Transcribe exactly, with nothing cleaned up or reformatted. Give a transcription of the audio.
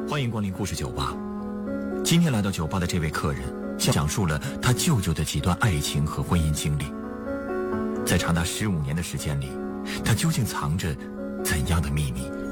欢迎光临故事酒吧。今天来到酒吧的这位客人，讲述了他舅舅的几段爱情和婚姻经历。在长达十五年的时间里，他究竟藏着怎样的秘密？